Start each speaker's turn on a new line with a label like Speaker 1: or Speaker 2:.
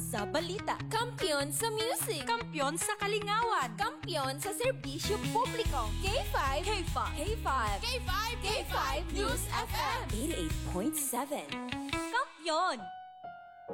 Speaker 1: sa balita. Kampiyon sa music.
Speaker 2: Kampiyon sa kalingawan.
Speaker 1: Kampiyon sa serbisyo publiko. K5.
Speaker 2: K5.
Speaker 1: K5. K5. K5 News FM 88.7.
Speaker 2: Kampiyon!